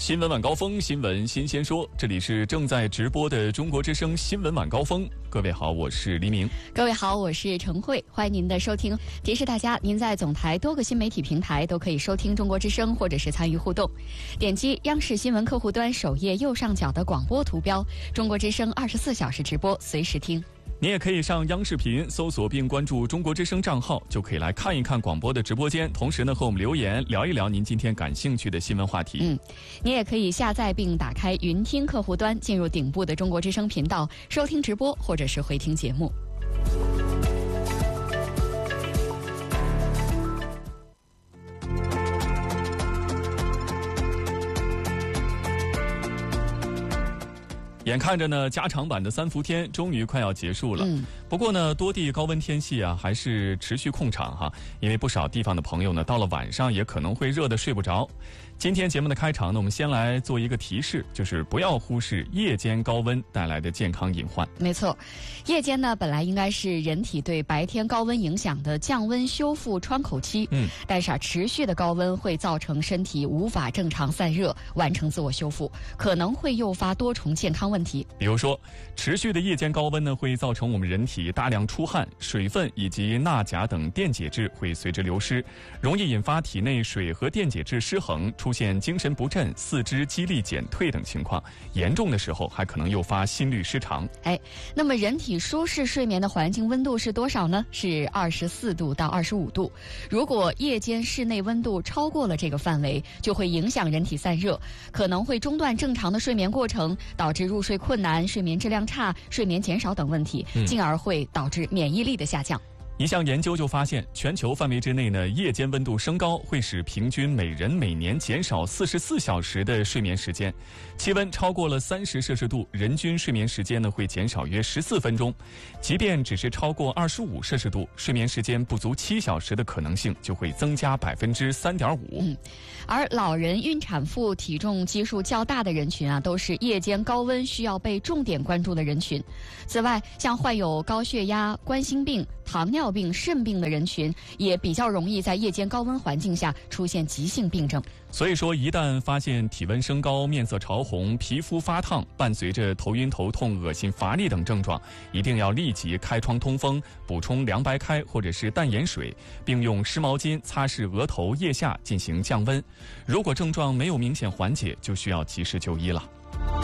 新闻晚高峰，新闻新鲜说，这里是正在直播的中国之声新闻晚高峰。各位好，我是黎明。 各位好，我是程慧，欢迎您的收听。提示大家，您在总台多个新媒体平台都可以收听中国之声，或者是参与互动。点击央视新闻客户端首页右上角的广播图标，中国之声24小时直播，随时听。 你也可以上央视频搜索并关注中国之声账号，就可以来看一看广播的直播间，同时呢和我们留言聊一聊您今天感兴趣的新闻话题。 你也可以下载并打开云听客户端，进入顶部的中国之声频道，收听直播或者是回听节目。 眼看着呢，加长版的3伏天终于快要结束了。不过呢，多地高温天气啊，还是持续控场哈。因为不少地方的朋友呢，到了晚上也可能会热得睡不着。今天节目的开场呢，我们先来做一个提示，就是不要忽视夜间高温带来的健康隐患。 没错，夜间呢本来应该是人体对白天高温影响的降温修复窗口期，但是持续的高温会造成身体无法正常散热，完成自我修复，可能会诱发多重健康问题。 比如说，持续的夜间高温呢，会造成我们人体大量出汗，水分以及钠钾等电解质会随之流失，容易引发体内水和电解质失衡，出现精神不振、四肢肌力减退等情况，严重的时候还可能诱发心律失常。 那么人体舒适睡眠的环境温度是多少呢？是24度到25度。如果夜间室内温度超过了这个范围，就会影响人体散热，可能会中断正常的睡眠过程，导致入睡困难、睡眠质量差、睡眠减少等问题，进而会导致免疫力的下降。 一项研究就发现，全球范围之内呢，夜间温度升高会使平均每人每年减少44小时的睡眠时间。气温超过了30摄氏度，人均睡眠时间呢会减少约14分钟。即便只是超过25摄氏度，睡眠时间不足7小时的可能性就会增加3.5%。 而老人、孕产妇、体重基数较大的人群啊，都是夜间高温需要被重点关注的人群。此外，像患有高血压、冠心病、糖尿病、肾病的人群，也比较容易在夜间高温环境下出现急性病症。 所以说，一旦发现体温升高、面色潮红、皮肤发烫，伴随着头晕头痛、恶心乏力等症状，一定要立即开窗通风，补充凉白开或者是淡盐水，并用湿毛巾擦拭额头、腋下进行降温。如果症状没有明显缓解，就需要及时就医了。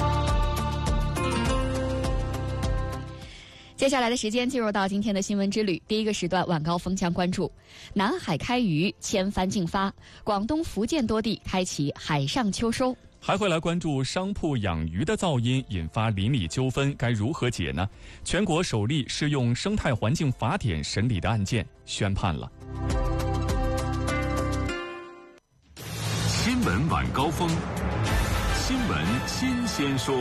接下来的时间进入到今天的新闻之旅。第一个时段晚高峰将关注南海开渔千帆竞发，广东、福建多地开启海上秋收。 还会来关注商铺养鱼的噪音引发邻里纠纷，该如何解呢？全国首例适用生态环境法典审理的案件宣判了。 新闻晚高峰，新闻新鲜说。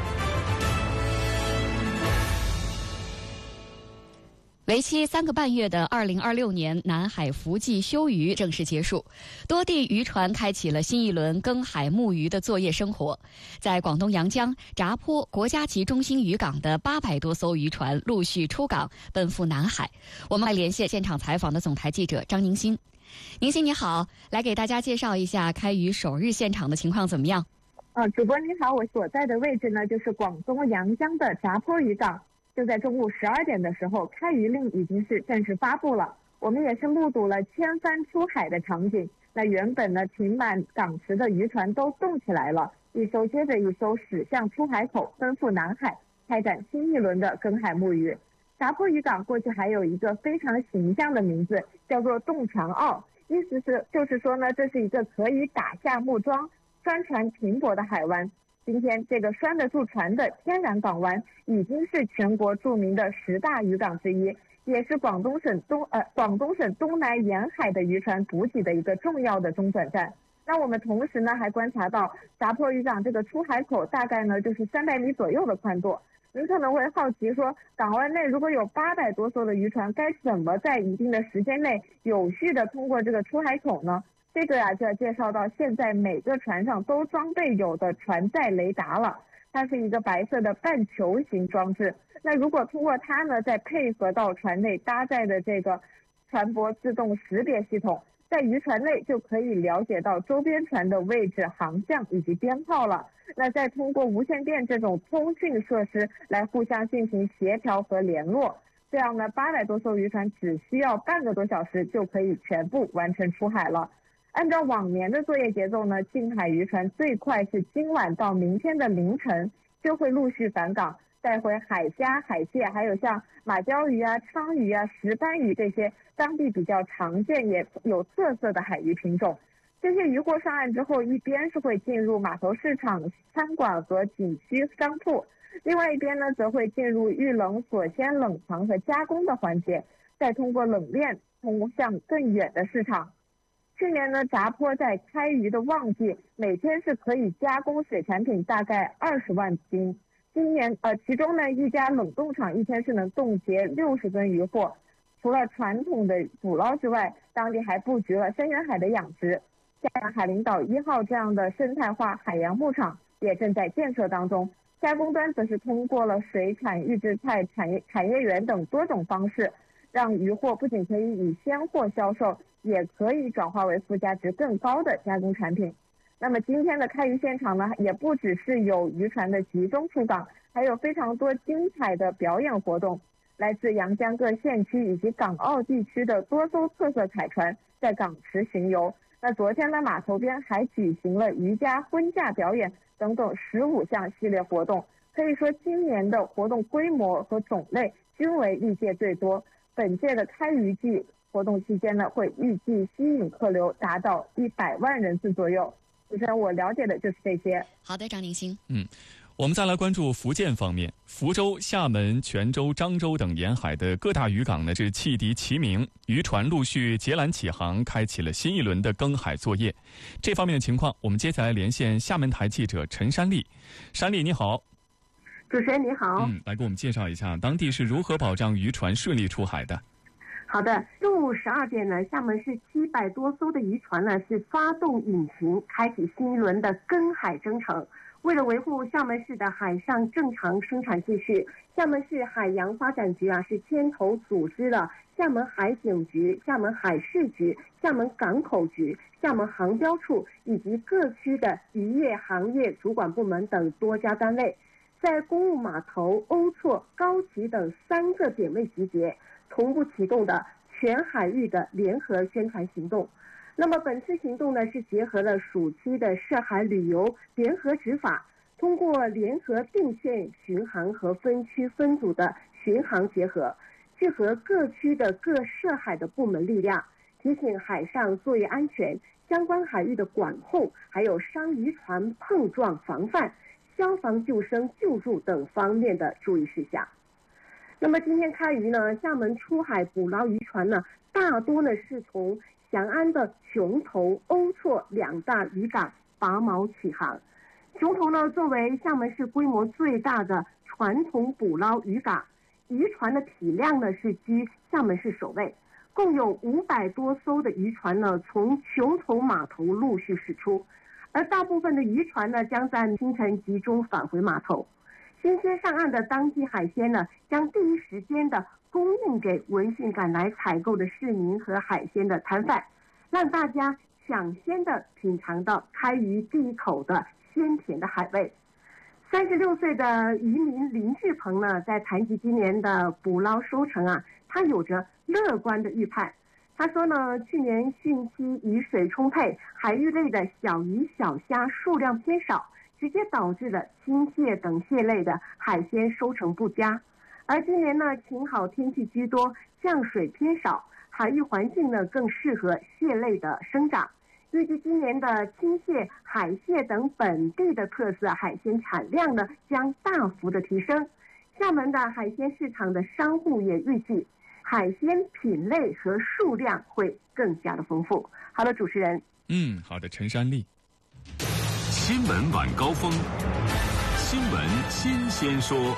为期3个半月的2026年南海伏季休渔正式结束，多地渔船开启了新一轮耕海牧渔的作业生活。在广东阳江、闸坡国家级中心渔港的800多艘渔船陆续出港，奔赴南海。我们来连线现场采访的总台记者张宁鑫。宁鑫你好，来给大家介绍一下开渔首日现场的情况怎么样？ 主播你好，我所在的位置呢就是广东阳江的闸坡渔港。就在中午12点的时候，开渔令已经是正式发布了。我们也是目睹了千帆出海的场景。那原本呢停满港池的渔船都动起来了，一艘接着一艘驶向出海口，奔赴南海，开展新一轮的耕海牧渔。闸坡渔港过去还有一个非常形象的名字，叫做洞墙澳，意思就是说呢，这是一个可以打下木桩、专船停泊的海湾。今天这个拴得住船的天然港湾已经是全国著名的10大渔港之一，也是广东省东南沿海的渔船补给的一个重要的中转站。那我们同时呢还观察到闸坡渔港这个出海口大概呢就是300米左右的宽度。您可能会好奇说，港湾内如果有800多艘的渔船，该怎么在一定的时间内有序的通过这个出海口呢？这个就要介绍到现在每个船上都装备有的船载雷达了。它是一个白色的半球形装置。那如果通过它呢，再配合到船内搭载的这个船舶自动识别系统， 在渔船内就可以了解到周边船的位置、航向以及编号了。那再通过无线电这种通讯设施来互相进行协调和联络，这样呢，800多艘渔船只需要半个多小时就可以全部完成出海了。按照往年的作业节奏呢，近海渔船最快是今晚到明天的凌晨就会陆续返港，带回海虾、海蟹，还有像马鲛鱼啊、鲳鱼啊、石斑鱼这些当地比较常见也有特色的海鱼品种。这些渔货上岸之后，一边是会进入码头市场、餐馆和景区商铺，另外一边呢则会进入预冷锁鲜、冷藏和加工的环节，再通过冷链通向更远的市场。去年呢，闸坡在开渔的旺季，每天是可以加工水产品大概20万斤。今年其中呢，一家冷冻厂一天是能冻结60吨渔获。除了传统的捕捞之外，当地还布局了深远海的养殖。嘉阳海陵岛1号这样的生态化海洋牧场也正在建设当中。加工端则是通过了水产、预制菜、产业园等多种方式，让渔获不仅可以以鲜货销售，也可以转化为附加值更高的加工产品。那么今天的开渔现场呢，也不只是有渔船的集中出港，还有非常多精彩的表演活动。来自阳江各县区以及港澳地区的多艘特色彩船在港池巡游。那昨天呢，码头边还举行了渔家婚嫁表演等等15项系列活动，可以说今年的活动规模和种类均为历届最多。本届的开渔季活动期间呢，会预计吸引客流达到100万人次左右。主持人，我了解的就是这些。 好的，张宁星。 我们再来关注福建方面，福州、厦门、泉州、漳州等沿海的各大渔港呢是汽笛齐鸣，渔船陆续结缆起航，开启了新一轮的耕海作业。这方面的情况，我们接下来连线厦门台记者陈山丽。山丽你好。 主持人你好。 来给我们介绍一下当地是如何保障渔船顺利出海的。 好的，中午12点呢，厦门市700多艘的渔船呢是发动引擎，开启新一轮的耕海征程。为了维护厦门市的海上正常生产秩序，厦门市海洋发展局是牵头组织了厦门海警局、厦门海事局、厦门港口局、厦门航标处以及各区的渔业行业主管部门等多家单位，在公务码头、欧措、高崎等3个点位集结，同步启动的全海域的联合宣传行动。那么本次行动呢，是结合了暑期的涉海旅游联合执法，通过联合定线巡航和分区分组的巡航结合，聚合各区的各涉海的部门力量，提醒海上作业安全、相关海域的管控，还有商渔船碰撞防范、消防救生救助等方面的注意事项。那么今天开渔呢，厦门出海捕捞渔船呢，大多呢是从翔安的琼头、欧措2大渔港拔锚起航。琼头呢，作为厦门市规模最大的传统捕捞渔港，渔船的体量呢是居厦门市首位，共有500多艘的渔船呢从琼头码头陆续驶出，而大部分的渔船呢将在清晨集中返回码头。新鲜上岸的当季海鲜呢，将第一时间的供应给闻讯赶来采购的市民和海鲜的摊贩，让大家抢先的品尝到开渔第一口的鲜甜的海味。36岁的渔民林志鹏呢，在谈及今年的捕捞收成他有着乐观的预判。他说呢，去年汛期雨水充沛，海域类的小鱼小虾数量偏少，直接导致了青蟹等蟹类的海鲜收成不佳。而今年呢，晴好天气居多，降水偏少，海域环境呢更适合蟹类的生长。预计今年的青蟹、海蟹等本地的特色海鲜产量呢将大幅的提升。厦门的海鲜市场的商户也预计，海鲜品类和数量会更加的丰富。好的，主持人。 好的，陈山丽。 新闻晚高峰，新闻新鲜说。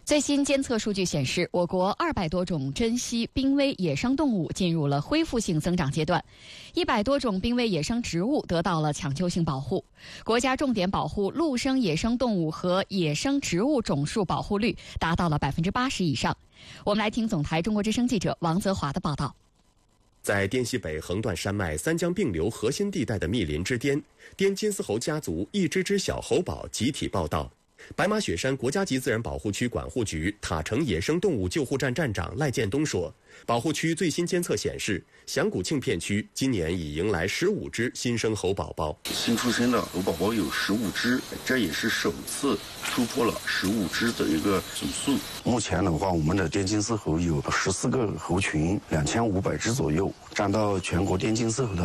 最新监测数据显示，我国200多种珍稀濒危野生动物进入了恢复性增长阶段，100多种濒危野生植物得到了抢救性保护。国家重点保护陆生野生动物和野生植物种数保护率达到了80%以上。我们来听总台中国之声记者王泽华的报道。 在滇西北横断山脉三江并流核心地带的密林之巅，滇金丝猴家族一只只小猴宝集体报到。白马雪山国家级自然保护区管护局塔城野生动物救护站站长赖建东说，保护区最新监测显示，响谷庆片区今年已迎来15只新生猴宝宝。 新出生的猴宝宝有15只，这也是首次突破了15只的一个总数。目前的话，我们的滇金丝猴有14个猴群，2500只左右，占到全国滇金丝猴的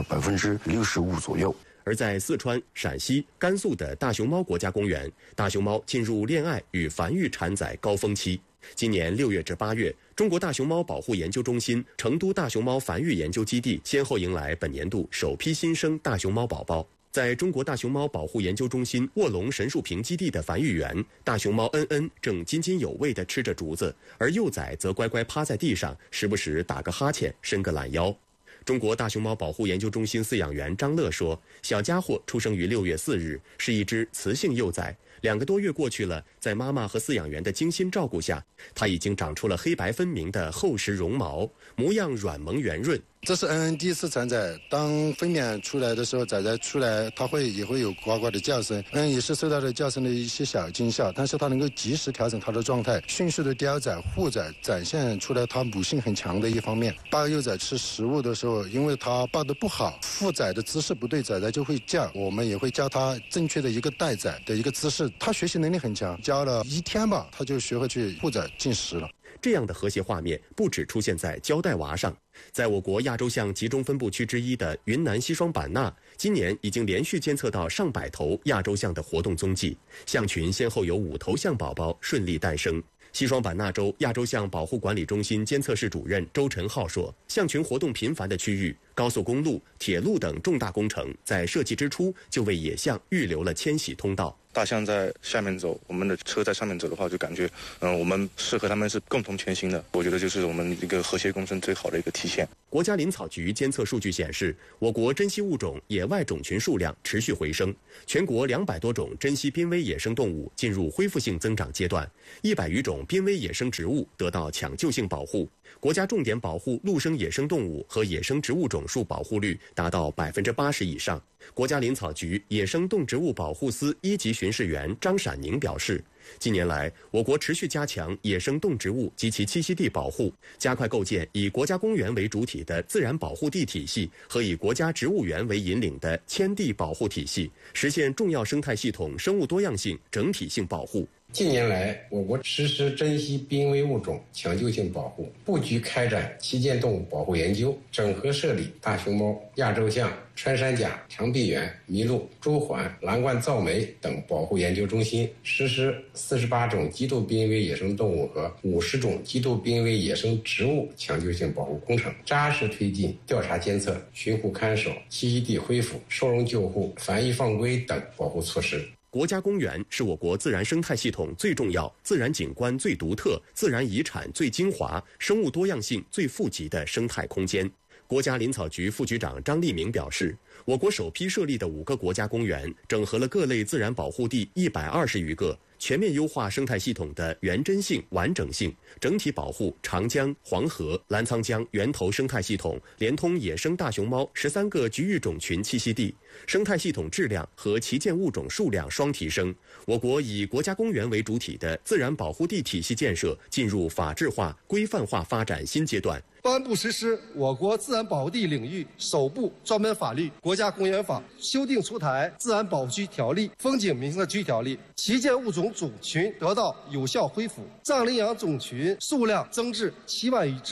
65%左右。 而在四川、陕西、甘肃的大熊猫国家公园，大熊猫进入恋爱与繁育产崽高峰期。今年6月至8月，中国大熊猫保护研究中心、成都大熊猫繁育研究基地先后迎来本年度首批新生大熊猫宝宝。在中国大熊猫保护研究中心卧龙神树坪基地的繁育园，大熊猫恩恩正津津有味地吃着竹子，而幼崽则乖乖趴在地上，时不时打个哈欠，伸个懒腰。中国大熊猫保护研究中心饲养员张乐说，小家伙出生于6月4日，是一只雌性幼崽，2个多月过去了，在妈妈和饲养员的精心照顾下，它已经长出了黑白分明的厚实绒毛，模样软萌圆润。 这是恩恩第一次产崽，当分娩出来的时候，崽崽出来，它也会有呱呱的叫声。也是受到了叫声的一些小惊吓，但是它能够及时调整它的状态，迅速的叼崽护崽，展现出来它母性很强的一方面。抱幼崽吃食物的时候，因为它抱得不好，护崽的姿势不对，崽崽就会叫。我们也会教它正确的一个带崽的一个姿势。它学习能力很强，教了1天吧，它就学会去护崽进食了。 这样的和谐画面不只出现在胶带娃上，在我国亚洲象集中分布区之一的云南西双版纳，今年已经连续监测到上百头亚洲象的活动踪迹，象群先后有5头象宝宝顺利诞生。西双版纳州亚洲象保护管理中心监测室主任周晨浩说，象群活动频繁的区域，高速公路、铁路等重大工程在设计之初就为野象预留了迁徙通道。 大象在下面走，我们的车在上面走的话，就感觉我们是和他们是共同前行的。我觉得就是我们一个和谐共生最好的一个体现。 国家林草局监测数据显示，我国珍稀物种野外种群数量持续回升，全国200多种珍稀濒危野生动物进入恢复性增长阶段，100余种濒危野生植物得到抢救性保护。国家重点保护陆生野生动物和野生植物种数保护率达到80%以上。国家林草局野生动植物保护司1级巡视员张闪宁表示，近年来，我国持续加强野生动植物及其栖息地保护，加快构建以国家公园为主体的自然保护地体系和以国家植物园为引领的迁地保护体系，实现重要生态系统生物多样性整体性保护。 近年来，我国实施珍稀濒危物种抢救性保护，布局开展旗舰动物保护研究，整合设立大熊猫、亚洲象、穿山甲、长臂猿、麋鹿、朱鹮、蓝冠噪眉等保护研究中心，实施48种极度濒危野生动物和50种极度濒危野生植物抢救性保护工程，扎实推进调查监测、巡护看守、栖息地恢复、收容救护、繁育放归等保护措施。 国家公园是我国自然生态系统最重要、自然景观最独特、自然遗产最精华、生物多样性最富集的生态空间。国家林草局副局长张立明表示，我国首批设立的5个国家公园，整合了各类自然保护地120余个，全面优化生态系统的原真性、完整性，整体保护长江、黄河、澜沧江源头生态系统，连通野生大熊猫13个局域种群栖息地，生态系统质量和旗舰物种数量双提升。我国以国家公园为主体的自然保护地体系建设进入法治化、规范化发展新阶段。 颁布实施我国自然保护地领域首部专门法律《国家公园法》，修订出台《自然保护区条例》《风景名胜区条例》，旗舰物种种群得到有效恢复，藏羚羊种群数量增至7万余只，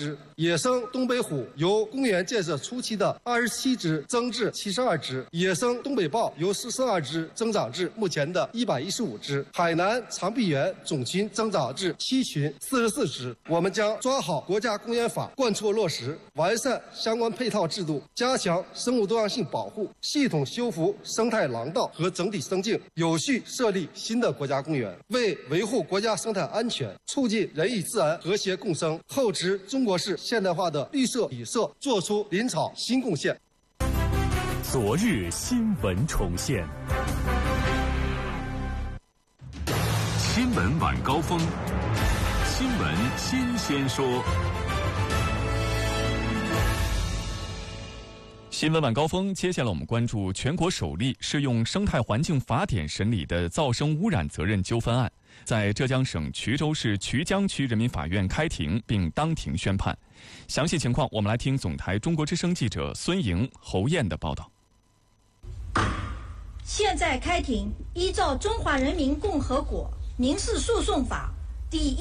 野生东北虎由公园建设初期的27只增至72只，野生东北豹由42只增长至目前的115只，海南长臂猿种群增长至7群44只。我们将抓好国家公园法贯彻落实，完善相关配套制度，加强生物多样性保护，系统修复生态廊道和整体生境，有序设立新的国家公园，为维护国家生态安全、促进人与自然和谐共生、厚植中国式现代化的绿色旅社做出林草新贡献。 昨日新闻重现， 新闻晚高峰，新闻新鲜说。 新闻晚高峰，接下来我们关注全国首例适用生态环境法典审理的噪声污染责任纠纷案，在浙江省衢州市衢江区人民法院开庭并当庭宣判。详细情况，我们来听总台中国之声记者孙莹、侯燕的报道。 现在开庭，依照《中华人民共和国民事诉讼法》第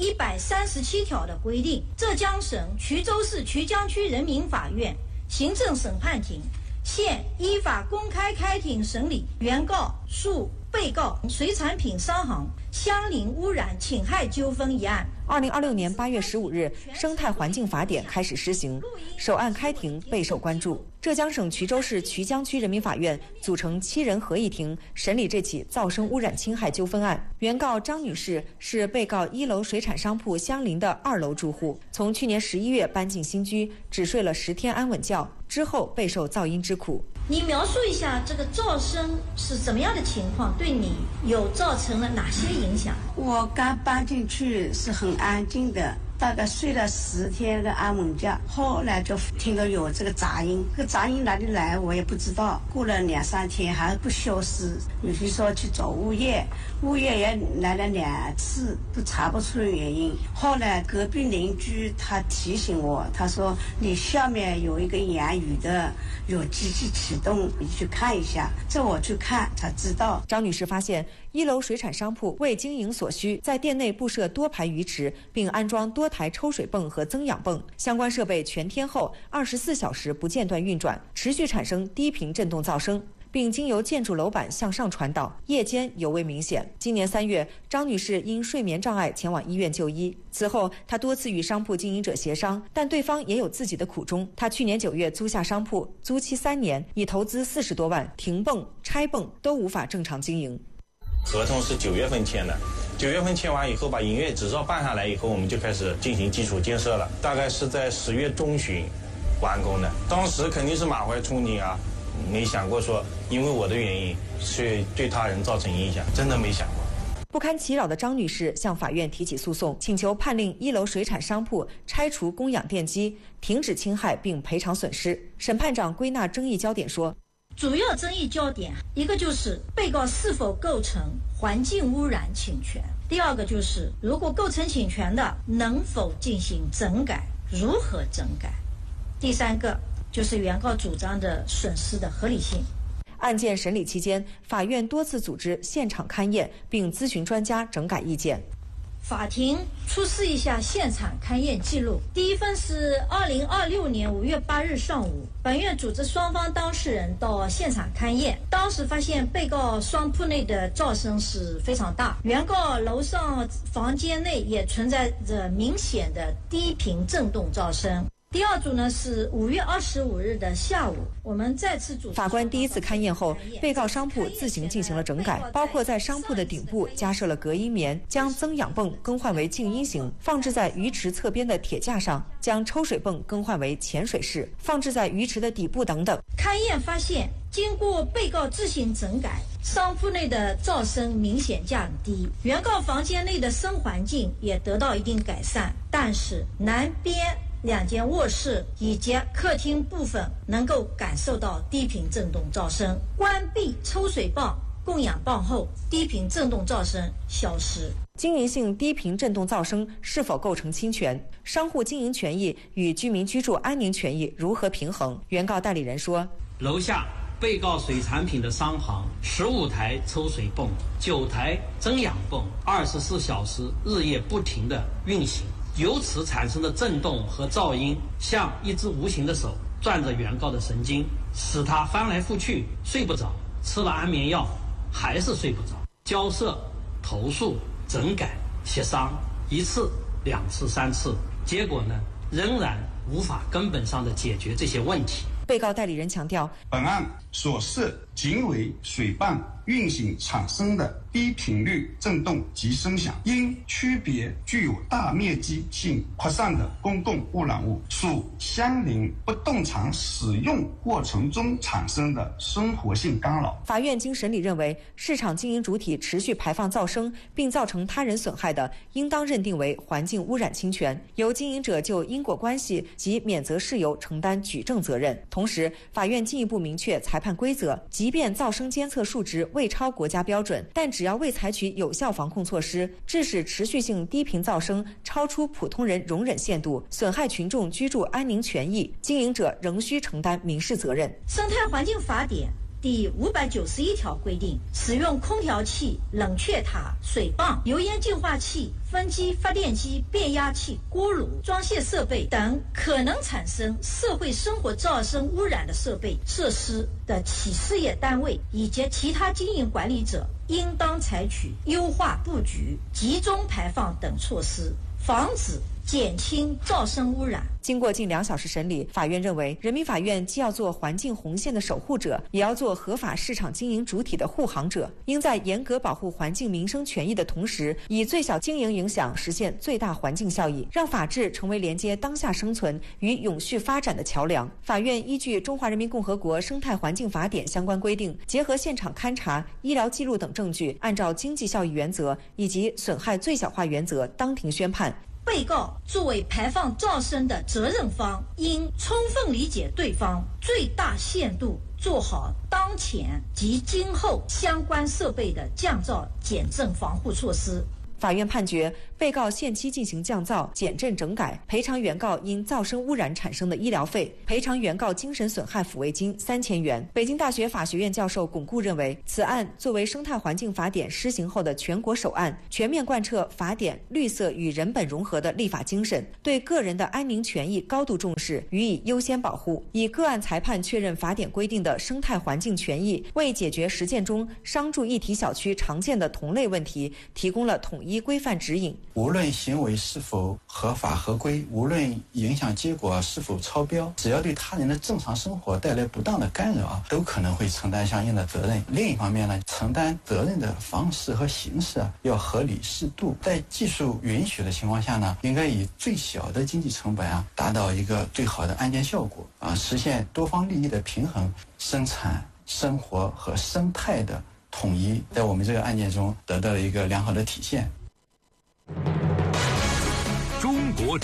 137条的规定，浙江省衢州市衢江区人民法院行政审判庭现依法公开开庭审理原告诉被告水产品商行相邻污染侵害纠纷一案。 2026年8月15日，生态环境法典开始施行，首案开庭备受关注。浙江省衢州市衢江区人民法院组成7人合议庭审理这起噪声污染侵害纠纷案。原告张女士是被告1楼水产商铺相邻的2楼住户，从去年11月搬进新居，只睡了10天安稳觉，之后备受噪音之苦。 你描述一下这个噪声是怎么样的情况，对你有造成了哪些影响？ 我刚搬进去是很安静的，大概睡了10天的安稳觉，后来就听到有这个杂音，这个杂音哪里来我也不知道。过了2-3天还不消失，有些说去找物业，物业也来了2次，都查不出原因。后来隔壁邻居他提醒我，他说你下面有一个言语的有机器启动，你去看一下。这我去看才知道。 张女士发现1楼水产商铺为经营所需，在店内布设多排鱼池，并安装多台抽水泵和增氧泵，相关设备全天候24小时不间断运转，持续产生低频振动噪声，并经由建筑楼板向上传导，夜间尤为明显。今年3月，张女士因睡眠障碍前往医院就医，此后她多次与商铺经营者协商，但对方也有自己的苦衷。她去年9月租下商铺，租期3年，已投资40多万，停泵、拆泵都无法正常经营。 合同是9月份签的，9月份签完以后，把营业执照办下来以后，我们就开始进行基础建设了，大概是在10月中旬完工的。当时肯定是满怀憧憬啊，没想过说因为我的原因去对他人造成影响，真的没想过。 不堪其扰的张女士向法院提起诉讼，请求判令1楼水产商铺拆除供氧电机，停止侵害并赔偿损失。审判长归纳争议焦点说， 主要争议焦点一个就是被告是否构成环境污染侵权，第二个就是如果构成侵权的能否进行整改，如何整改，第三个就是原告主张的损失的合理性。 案件审理期间，法院多次组织现场勘验，并咨询专家整改意见。 法庭出示一下现场勘验记录。第一份是2026年5月8日上午，本院组织双方当事人到现场勘验，当时发现被告商铺内的噪声是非常大，原告楼上房间内也存在着明显的低频振动噪声。第二组呢是5月25日的下午，我们再次组织。 法官第一次勘验后，被告商铺自行进行了整改，包括在商铺的顶部加设了隔音棉，将增氧泵更换为静音型，放置在鱼池侧边的铁架上，将抽水泵更换为潜水式，放置在鱼池的底部等等。 勘验发现，经过被告自行整改，商铺内的噪声明显降低，原告房间内的声环境也得到一定改善，但是南边2间卧室以及客厅部分能够感受到低频振动噪声。关闭抽水泵、供氧泵后，低频振动噪声消失。 经营性低频振动噪声是否构成侵权？商户经营权益与居民居住安宁权益如何平衡？原告代理人说， 楼下被告水产品的商行15台抽水泵、9台增氧泵，24小时日夜不停的运行。 由此产生的震动和噪音像一只无形的手攥着原告的神经，使他翻来覆去睡不着，吃了安眠药还是睡不着。交涉、投诉、整改、协商1次、2次、3次，结果呢，仍然无法根本上的解决这些问题。 被告代理人强调， 本案所涉仅为水泵运行产生的低频率振动及声响，因区别具有大面积性扩散的公共污染物，属相邻不动产使用过程中产生的生活性干扰。 法院经审理认为，市场经营主体持续排放噪声并造成他人损害的，应当认定为环境污染侵权，由经营者就因果关系及免责事由承担举证责任。同时，法院进一步明确裁判规则，即便噪声监测数值未超国家标准，但只要未采取有效防控措施，致使持续性低频噪声超出普通人容忍限度，损害群众居住安宁权益，经营者仍需承担民事责任。 生态环境法典第591条规定，使用空调器、冷却塔、水泵、油烟净化器、分机、发电机、变压器、锅炉、装卸设备等可能产生社会生活噪声污染的设备、设施的企事业单位以及其他经营管理者，应当采取优化布局、集中排放等措施，防止减轻噪声污染。 经过近2小时审理，法院认为，人民法院既要做环境红线的守护者，也要做合法市场经营主体的护航者，应在严格保护环境民生权益的同时，以最小经营影响实现最大环境效益，让法治成为连接当下生存与永续发展的桥梁。法院依据《中华人民共和国生态环境法典》相关规定，结合现场勘查、医疗记录等证据，按照经济效益原则以及损害最小化原则，当庭宣判。 被告作为排放噪声的责任方，应充分理解对方，最大限度做好当前及今后相关设备的降噪减震防护措施。 法院判决被告限期进行降噪、减震整改，赔偿原告因噪声污染产生的医疗费，赔偿原告精神损害抚慰金3000元。北京大学法学院教授巩固认为，此案作为生态环境法典施行后的全国首案，全面贯彻法典绿色与人本融合的立法精神，对个人的安宁权益高度重视，予以优先保护，以个案裁判确认法典规定的生态环境权益，为解决实践中商住一体小区常见的同类问题提供了统一规范指引。 无论行为是否合法合规，无论影响结果是否超标，只要对他人的正常生活带来不当的干扰，都可能会承担相应的责任。另一方面呢，承担责任的方式和形式要合理适度，在技术允许的情况下呢，应该以最小的经济成本达到一个最好的安全效果实现多方利益的平衡，生产、生活和生态的统一，在我们这个案件中得到了一个良好的体现。